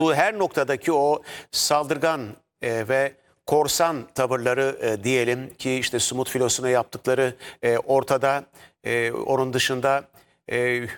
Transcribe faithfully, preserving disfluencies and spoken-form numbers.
Bu her noktadaki o saldırgan e, ve korsan tavırları e, diyelim ki işte Sumut filosuna yaptıkları e, ortada. E, onun dışında e,